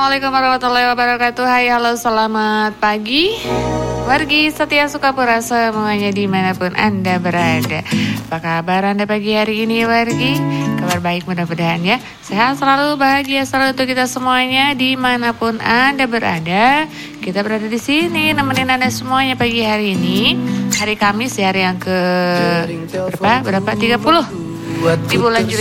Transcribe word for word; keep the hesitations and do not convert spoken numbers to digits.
Assalamualaikum warahmatullahi wabarakatuh. Hai, halo, selamat pagi wargi setia Sukapura semuanya dimanapun Anda berada. Apa kabar Anda pagi hari ini wargi? Kabar baik mudah-mudahan ya. Sehat selalu, bahagia selalu untuk kita semuanya dimanapun Anda berada. Kita berada di sini nemenin Anda semuanya pagi hari ini. Hari Kamis ya, hari yang ke berapa? Berapa? tiga puluh di bulan Juli